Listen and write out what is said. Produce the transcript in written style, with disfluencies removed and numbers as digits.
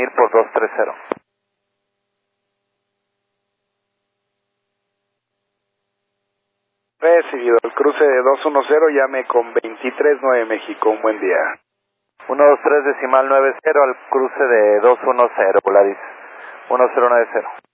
1000 por 230. Recibido. El cruce de 210, llame con 239 México. Un buen día. 123 decimal 90 al cruce de 210, Volaris 1090.